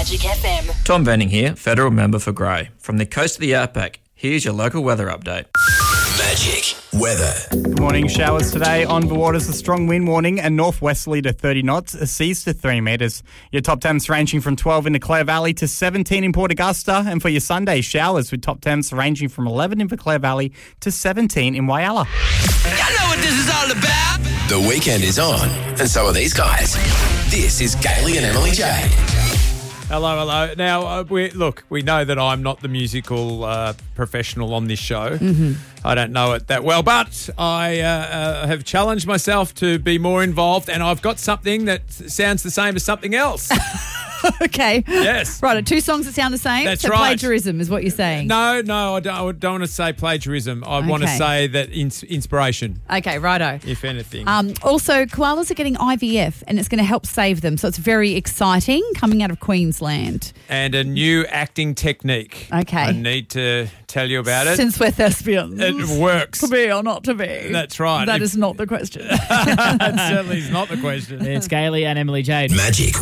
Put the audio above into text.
Magic FM. Tom Venning here, federal member for Grey. From the coast of the outback, here's your local weather update. Magic weather. Good morning. Showers today on the waters. A strong wind warning and northwesterly to 30 knots, seas to 3 metres. Your top temps ranging from 12 in the Clare Valley to 17 in Port Augusta. And for your Sunday, showers with top temps ranging from 11 in the Clare Valley to 17 in Whyalla. You know what this is all about. The weekend is on, and so are these guys. This is Gailey and Emily Jade. Hello. Now, we know that I'm not the musical professional on this show. Mm-hmm. I don't know it that well, but I have challenged myself to be more involved, and I've got something that sounds the same as something else. Okay. Yes. Right, 2 songs that sound the same? That's so right. Plagiarism is what you're saying? No, I don't want to say plagiarism. I want to say that inspiration. Okay, righto. If anything. Also, koalas are getting IVF and it's going to help save them. So it's very exciting coming out of Queensland. And a new acting technique. Okay. I need to tell you about it. Since we're thespians. It works. To be or not to be. That's right. That is not the question. That certainly is not the question. It's Gailey and Emily Jade. Magic